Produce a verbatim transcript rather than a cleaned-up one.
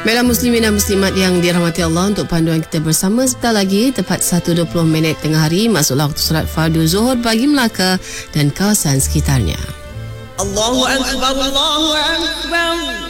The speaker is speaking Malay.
Baiklah muslimin dan muslimat yang dirahmati Allah, untuk panduan kita bersama sebentar lagi tepat satu dua puluh minit tengah hari masuklah waktu solat fardu Zuhur bagi Melaka dan kawasan sekitarnya. Allahu Akbar, Allahu Akbar.